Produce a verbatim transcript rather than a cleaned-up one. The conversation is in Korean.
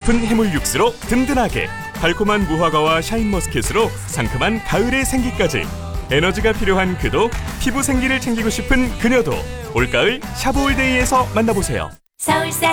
깊은 해물 육수로 든든하게, 달콤한 무화과와 샤인머스켓으로 상큼한 가을의 생기까지, 에너지가 필요한 그도, 피부 생기를 챙기고 싶은 그녀도 올가을 샤브올데이에서 만나보세요. 서울살